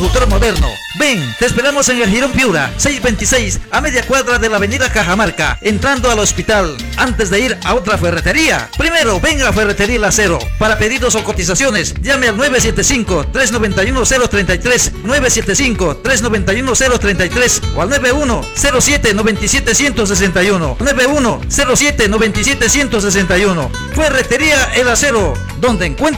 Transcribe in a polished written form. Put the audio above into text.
constructor moderno. Ven, te esperamos en el Jirón Piura, 626, a media cuadra de la avenida Cajamarca, entrando al hospital, antes de ir a otra ferretería. Primero, venga a Ferretería El Acero. Para pedidos o cotizaciones, llame al 975-391-033, 975-391-033 o al 9107-97161, 9107-97161. Ferretería El Acero, donde encuentra